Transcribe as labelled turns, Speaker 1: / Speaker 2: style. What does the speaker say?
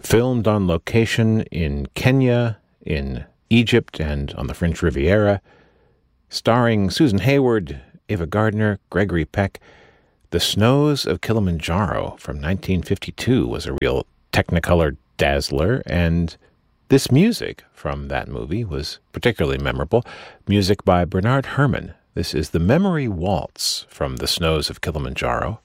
Speaker 1: filmed on location in Kenya, in Egypt, and on the French Riviera, starring Susan Hayward, Ava Gardner, Gregory Peck. The Snows of Kilimanjaro from 1952 was a real Technicolor dazzler, and this music from that movie was particularly memorable. Music by Bernard Herrmann. This is the Memory Waltz from The Snows of Kilimanjaro.